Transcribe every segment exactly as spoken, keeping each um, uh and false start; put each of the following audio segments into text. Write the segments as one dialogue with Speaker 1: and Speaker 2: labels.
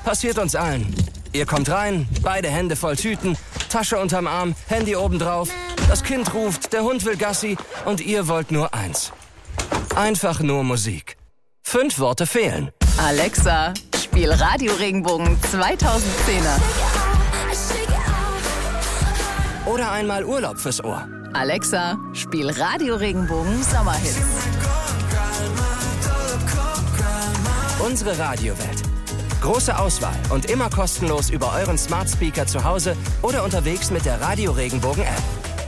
Speaker 1: Passiert uns allen. Ihr kommt rein, beide Hände voll Tüten, Tasche unterm Arm, Handy obendrauf. Das Kind ruft, der Hund will Gassi und ihr wollt nur eins. Einfach nur Musik. Fünf Worte fehlen.
Speaker 2: Alexa, spiel Radio Regenbogen zweitausendzehner.
Speaker 1: Oder einmal Urlaub fürs Ohr.
Speaker 2: Alexa, spiel Radio Regenbogen Sommerhits.
Speaker 1: Unsere Radiowelt. Große Auswahl und immer kostenlos über euren Smart Speaker zu Hause oder unterwegs mit der Radio Regenbogen App.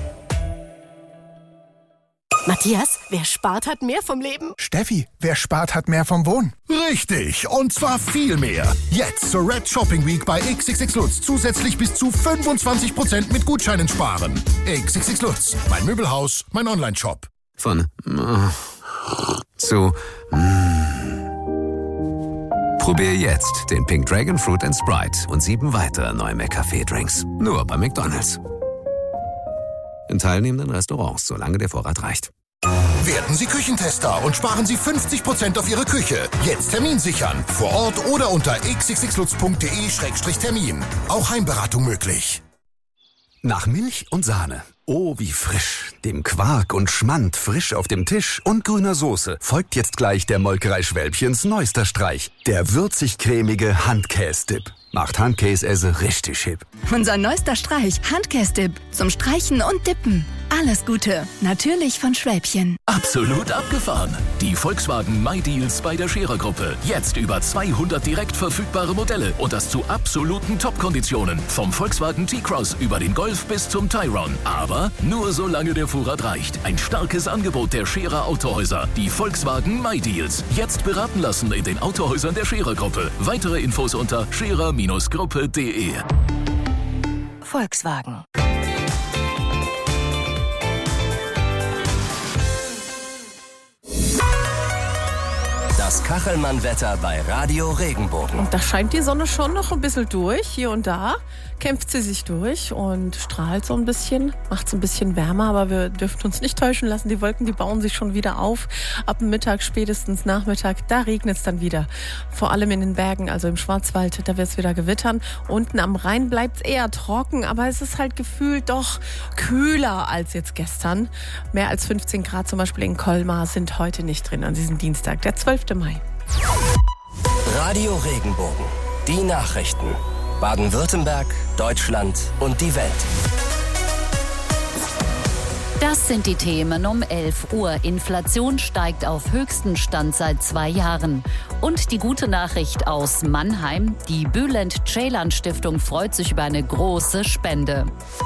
Speaker 3: Matthias, wer spart, hat mehr vom Leben.
Speaker 4: Steffi, wer spart, hat mehr vom Wohnen. Richtig, und zwar viel mehr. Jetzt zur Red Shopping Week bei X X X Lutz zusätzlich bis zu fünfundzwanzig Prozent mit Gutscheinen sparen. X X X Lutz, mein Möbelhaus, mein Online-Shop.
Speaker 5: Von äh, zu mm. Probier jetzt den Pink Dragon Fruit and Sprite und sieben weitere neue McCafé-Drinks. Nur bei McDonald's. In teilnehmenden Restaurants, solange der Vorrat reicht.
Speaker 4: Werden Sie Küchentester und sparen Sie fünfzig Prozent auf Ihre Küche. Jetzt Termin sichern. Vor Ort oder unter x x x lutz punkt d e Schrägstrich Termin. Auch Heimberatung möglich.
Speaker 5: Nach Milch und Sahne. Oh, wie frisch. Dem Quark und Schmand frisch auf dem Tisch und grüner Soße folgt jetzt gleich der Molkerei Schwälbchens neuester Streich. Der würzig-cremige Handkäse-Dip. Macht Handkäse richtig hip.
Speaker 2: Unser neuester Streich, Handkäse-Dip. Zum Streichen und Dippen. Alles Gute. Natürlich von Schwälbchen.
Speaker 6: Absolut abgefahren. Die Volkswagen MyDeals bei der Scherer-Gruppe. Jetzt über zweihundert direkt verfügbare Modelle und das zu absoluten Top-Konditionen. Vom Volkswagen T-Cross über den Golf bis zum Tyrone. Aber nur solange der Vorrat reicht. Ein starkes Angebot der Scherer Autohäuser. Die Volkswagen MyDeals. Jetzt beraten lassen in den Autohäusern der Scherer-Gruppe. Weitere Infos unter scherer Gruppe punkt de.
Speaker 2: Volkswagen.
Speaker 1: Das Kachelmann-Wetter bei Radio Regenbogen.
Speaker 3: Und da scheint die Sonne schon noch ein bisschen durch. Hier und da kämpft sie sich durch und strahlt so ein bisschen, macht es ein bisschen wärmer. Aber wir dürfen uns nicht täuschen lassen. Die Wolken, die bauen sich schon wieder auf. Ab dem Mittag, spätestens Nachmittag, da regnet es dann wieder. Vor allem in den Bergen, also im Schwarzwald, da wird es wieder gewittern. Unten am Rhein bleibt es eher trocken, aber es ist halt gefühlt doch kühler als jetzt gestern. Mehr als fünfzehn Grad zum Beispiel in Colmar sind heute nicht drin an diesem Dienstag, der zwölfte Mai.
Speaker 1: Radio Regenbogen. Die Nachrichten. Baden-Württemberg, Deutschland und die Welt.
Speaker 7: Das sind die Themen um elf Uhr. Inflation steigt auf höchsten Stand seit zwei Jahren. Und die gute Nachricht aus Mannheim. Die Bülent-Ceylan-Stiftung freut sich über eine große Spende.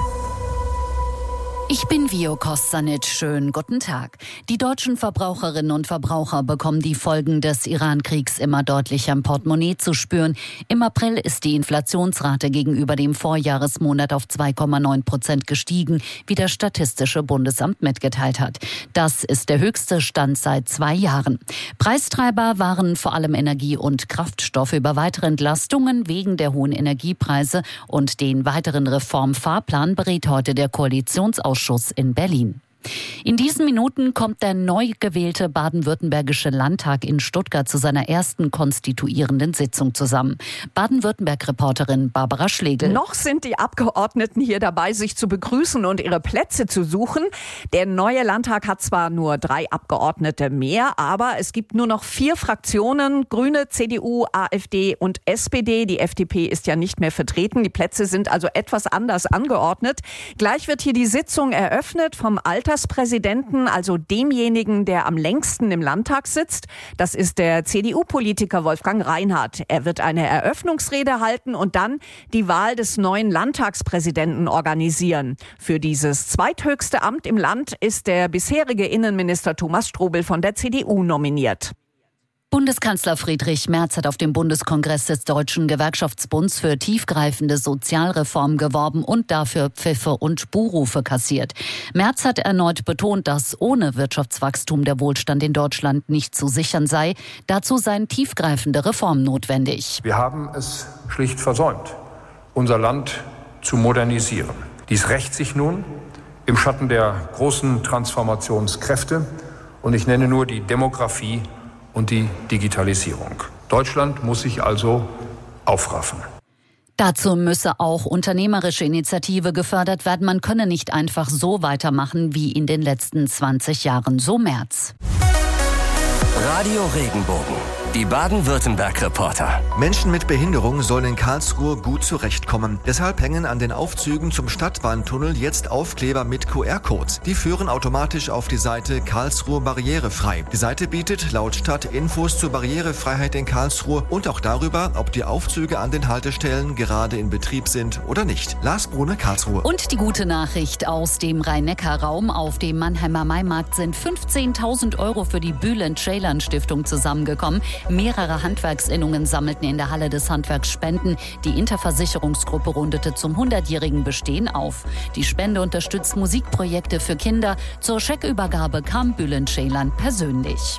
Speaker 7: Ich bin Vio Kostanic. Schönen guten Tag. Die deutschen Verbraucherinnen und Verbraucher bekommen die Folgen des Iran-Kriegs immer deutlicher im Portemonnaie zu spüren. Im April ist die Inflationsrate gegenüber dem Vorjahresmonat auf zwei Komma neun Prozent gestiegen, wie das Statistische Bundesamt mitgeteilt hat. Das ist der höchste Stand seit zwei Jahren. Preistreiber waren vor allem Energie und Kraftstoffe. Über weitere Entlastungen wegen der hohen Energiepreise und den weiteren Reformfahrplan berät heute der Koalitionsausschuss in Berlin. In diesen Minuten kommt der neu gewählte baden-württembergische Landtag in Stuttgart zu seiner ersten konstituierenden Sitzung zusammen. Baden-Württemberg-Reporterin Barbara Schlegel.
Speaker 8: Noch sind die Abgeordneten hier dabei, sich zu begrüßen und ihre Plätze zu suchen. Der neue Landtag hat zwar nur drei Abgeordnete mehr, aber es gibt nur noch vier Fraktionen, Grüne, C D U, AfD und S P D. Die F D P ist ja nicht mehr vertreten. Die Plätze sind also etwas anders angeordnet. Gleich wird hier die Sitzung eröffnet vom Alter Präsidenten, also demjenigen, der am längsten im Landtag sitzt. Das ist der C D U-Politiker Wolfgang Reinhardt. Er wird eine Eröffnungsrede halten und dann die Wahl des neuen Landtagspräsidenten organisieren. Für dieses zweithöchste Amt im Land ist der bisherige Innenminister Thomas Strobel von der C D U nominiert.
Speaker 7: Bundeskanzler Friedrich Merz hat auf dem Bundeskongress des Deutschen Gewerkschaftsbunds für tiefgreifende Sozialreformen geworben und dafür Pfiffe und Buhrufe kassiert. Merz hat erneut betont, dass ohne Wirtschaftswachstum der Wohlstand in Deutschland nicht zu sichern sei. Dazu seien tiefgreifende Reformen notwendig.
Speaker 9: Wir haben es schlicht versäumt, unser Land zu modernisieren. Dies rächt sich nun im Schatten der großen Transformationskräfte und ich nenne nur die Demografie und die Digitalisierung. Deutschland muss sich also aufraffen.
Speaker 7: Dazu müsse auch unternehmerische Initiative gefördert werden. Man könne nicht einfach so weitermachen wie in den letzten zwanzig Jahren. So Merz.
Speaker 1: Radio Regenbogen, die Baden-Württemberg-Reporter.
Speaker 10: Menschen mit Behinderung sollen in Karlsruhe gut zurechtkommen. Deshalb hängen an den Aufzügen zum Stadtbahntunnel jetzt Aufkleber mit Q R-Codes. Die führen automatisch auf die Seite Karlsruhe barrierefrei. Die Seite bietet laut Stadt Infos zur Barrierefreiheit in Karlsruhe und auch darüber, ob die Aufzüge an den Haltestellen gerade in Betrieb sind oder nicht. Lars Brune, Karlsruhe.
Speaker 7: Und die gute Nachricht aus dem Rhein-Neckar-Raum. Auf dem Mannheimer Maimarkt sind fünfzehntausend Euro für die Bülent-Ceylan-Stiftung zusammengekommen. Mehrere Handwerksinnungen sammelten in der Halle des Handwerks Spenden. Die Interversicherungsgruppe rundete zum hundertjährigen Bestehen auf. Die Spende unterstützt Musikprojekte für Kinder. Zur Scheckübergabe kam Bülent Ceylan persönlich.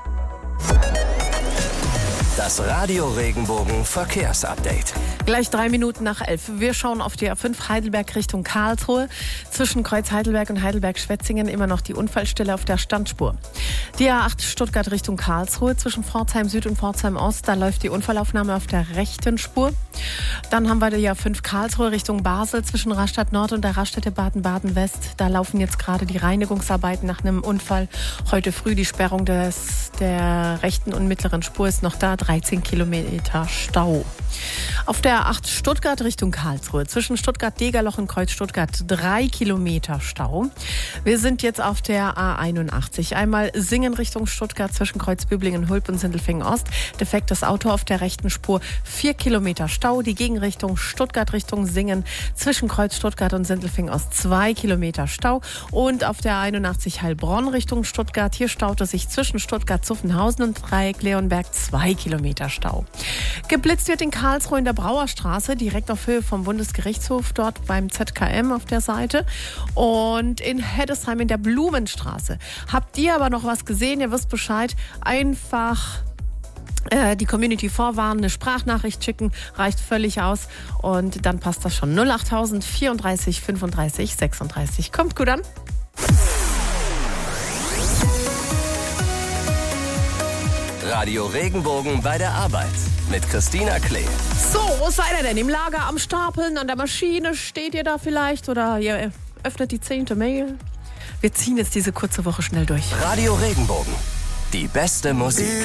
Speaker 1: Das Radio Regenbogen Verkehrsupdate.
Speaker 3: Gleich drei Minuten nach elf. Wir schauen auf die A fünf Heidelberg Richtung Karlsruhe. Zwischen Kreuz Heidelberg und Heidelberg-Schwetzingen immer noch die Unfallstelle auf der Standspur. Die A acht Stuttgart Richtung Karlsruhe. Zwischen Pforzheim Süd und Pforzheim Ost. Da läuft die Unfallaufnahme auf der rechten Spur. Dann haben wir die A fünf Karlsruhe Richtung Basel. Zwischen Rastatt Nord und der Raststätte Baden-Baden West. Da laufen jetzt gerade die Reinigungsarbeiten nach einem Unfall. Heute früh die Sperrung des, der rechten und mittleren Spur ist noch da. dreizehn Kilometer Stau. Auf der A acht Stuttgart Richtung Karlsruhe. Zwischen Stuttgart-Degerloch und Kreuz Stuttgart drei Kilometer Stau. Wir sind jetzt auf der A einundachtzig. Einmal Singen Richtung Stuttgart zwischen Kreuz Büblingen, Hulp und Sindelfingen Ost. Defektes Auto auf der rechten Spur. vier Kilometer Stau. Die Gegenrichtung Stuttgart Richtung Singen zwischen Kreuz Stuttgart und Sindelfingen Ost. zwei Kilometer Stau. Und auf der A einundachtzig Heilbronn Richtung Stuttgart. Hier staut es sich zwischen Stuttgart-Zuffenhausen und Dreieck Leonberg zwei Kilometer Stau. Geblitzt wird in Karlsruhe in der Brauerstraße, direkt auf Höhe vom Bundesgerichtshof, dort beim Z K M auf der Seite. Und in Heddesheim in der Blumenstraße. Habt ihr aber noch was gesehen? Ihr wisst Bescheid. Einfach äh, die Community vorwarnen, eine Sprachnachricht schicken, reicht völlig aus. Und dann passt das schon. null achttausend vierunddreißig fünfunddreißig sechsunddreißig. Kommt gut an.
Speaker 1: Radio Regenbogen bei der Arbeit mit Christina Klee.
Speaker 3: So, wo seid ihr denn? Im Lager, am Stapeln, an der Maschine? Steht ihr da vielleicht? Oder ihr öffnet die zehnte Mail? Wir ziehen jetzt diese kurze Woche schnell durch.
Speaker 1: Radio Regenbogen, die beste Musik.